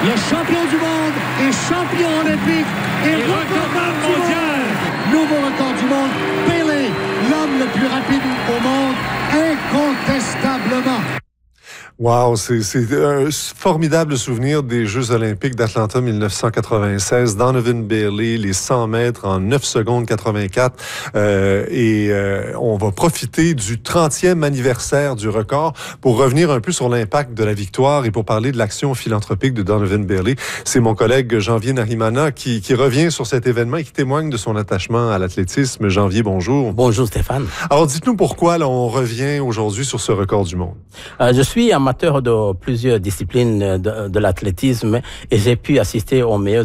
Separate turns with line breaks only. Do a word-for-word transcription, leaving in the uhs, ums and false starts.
le champion du monde et champion olympique et, et recordman mondial. Nouveau record du monde. Pelé, l'homme le plus rapide au monde, incontestablement.
Wow, c'est, c'est un formidable souvenir des Jeux olympiques d'Atlanta dix-neuf cent quatre-vingt-seize. Donovan Bailey, les cent mètres en neuf secondes quatre-vingt-quatre. Euh, et euh, on va profiter du trentième anniversaire du record pour revenir un peu sur l'impact de la victoire et pour parler de l'action philanthropique de Donovan Bailey. C'est mon collègue Janvier Narimana qui, qui revient sur cet événement et qui témoigne de son attachement à l'athlétisme. Janvier, bonjour.
Bonjour Stéphane.
Alors dites-nous pourquoi là, on revient aujourd'hui sur ce record du monde.
Euh, je suis amateur de plusieurs disciplines de, de l'athlétisme et j'ai pu assister aux meilleurs